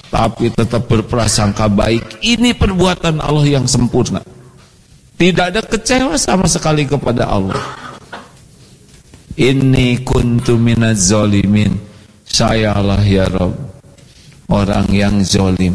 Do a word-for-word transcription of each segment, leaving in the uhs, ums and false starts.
tapi tetap berprasangka baik. Ini perbuatan Allah yang sempurna. Tidak ada kecewa sama sekali kepada Allah. Inni kuntu minaz zalimin. Sayalah ya Rabb, orang yang zalim.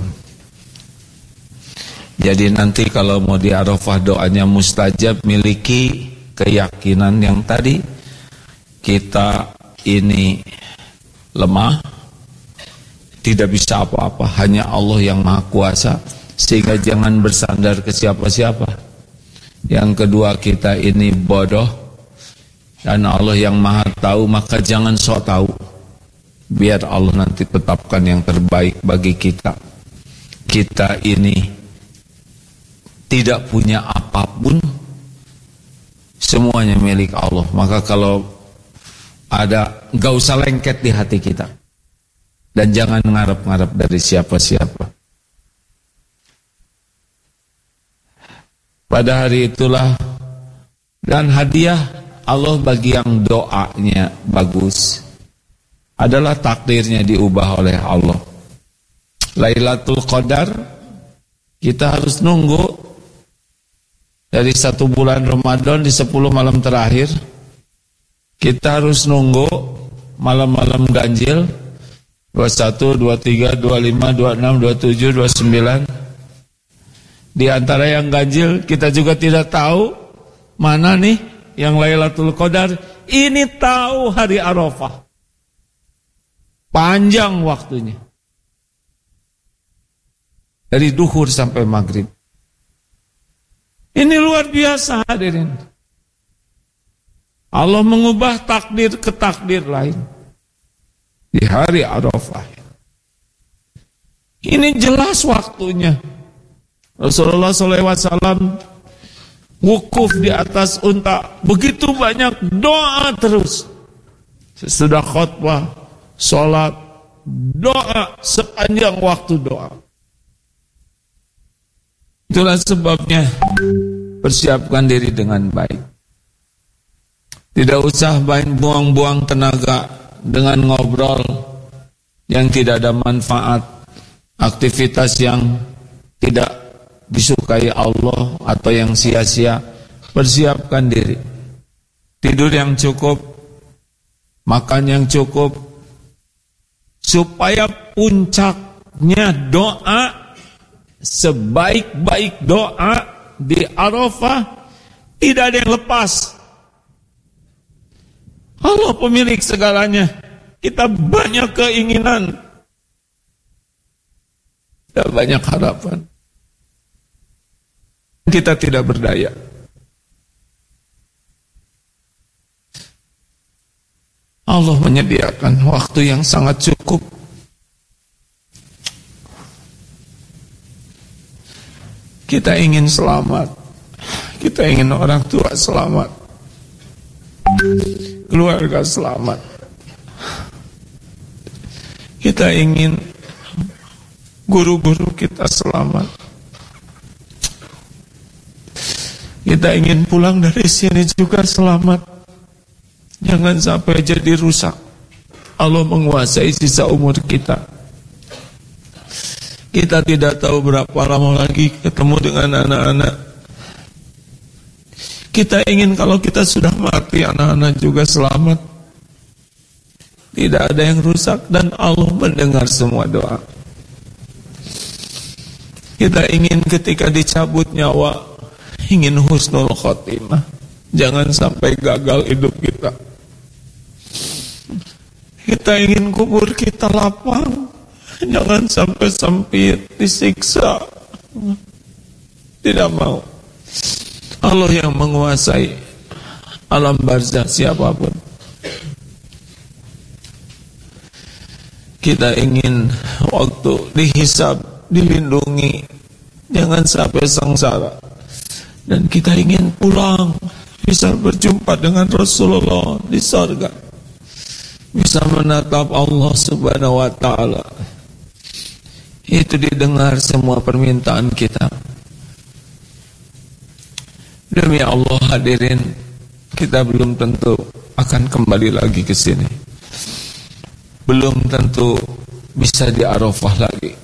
Jadi nanti kalau mau di Arafah doanya mustajab, miliki keyakinan yang tadi. Kita ini lemah, tidak bisa apa-apa, hanya Allah yang Maha Kuasa, sehingga jangan bersandar ke siapa-siapa. Yang kedua, kita ini bodoh dan Allah yang Maha Tahu, maka jangan sok tahu. Biar Allah nanti tetapkan yang terbaik bagi kita. Kita ini tidak punya apapun, semuanya milik Allah. Maka kalau ada, gak usah lengket di hati kita. Dan jangan ngarep-ngarep dari siapa-siapa. Pada hari itulah, dan hadiah Allah bagi yang doanya bagus, adalah takdirnya diubah oleh Allah. Lailatul Qadar, kita harus nunggu dari satu bulan Ramadan di sepuluh malam terakhir. Kita harus nunggu malam-malam ganjil dua puluh satu, dua puluh tiga, dua puluh lima, dua puluh enam, dua puluh tujuh, dua puluh sembilan. Di antara yang ganjil kita juga tidak tahu mana nih yang Lailatul Qadar. Ini tahu hari Arafah. Panjang waktunya. Dari duhur sampai maghrib. Ini luar biasa hadirin. Allah mengubah takdir ke takdir lain di hari Arafah. Ini jelas waktunya. Rasulullah shallallahu alaihi wasallam wukuf di atas unta, begitu banyak doa terus. Sesudah khutbah, sholat, doa sepanjang waktu doa. Itulah sebabnya persiapkan diri dengan baik. Tidak usah main buang-buang tenaga dengan ngobrol yang tidak ada manfaat, aktivitas yang tidak disukai Allah atau yang sia-sia. Persiapkan diri. Tidur yang cukup, makan yang cukup, supaya puncaknya doa, sebaik-baik doa di Arafah, tidak ada yang lepas. Allah pemilik segalanya. Kita banyak keinginan, kita banyak harapan, kita tidak berdaya. Allah menyediakan waktu yang sangat cukup. Kita ingin selamat, kita ingin orang tua selamat, keluarga selamat. Kita ingin guru-guru kita selamat. Kita ingin pulang dari sini juga selamat. Jangan sampai jadi rusak. Allah menguasai sisa umur kita. Kita tidak tahu berapa lama lagi ketemu dengan anak-anak. Kita ingin kalau kita sudah mati, anak-anak juga selamat. Tidak ada yang rusak dan Allah mendengar semua doa. Kita ingin ketika dicabut nyawa, ingin husnul khotimah. Jangan sampai gagal hidup kita. Kita ingin kubur kita lapang. Jangan sampai sempit, disiksa. Tidak mau. Allah yang menguasai alam barzakh, siapapun. Kita ingin waktu dihisab, dilindungi, jangan sampai sengsara. Dan kita ingin pulang, bisa berjumpa dengan Rasulullah di surga, bisa menatap Allah subhanahu wa ta'ala. Itu didengar semua permintaan kita. Demi Allah hadirin, kita belum tentu akan kembali lagi ke sini. Belum tentu bisa di Arafah lagi.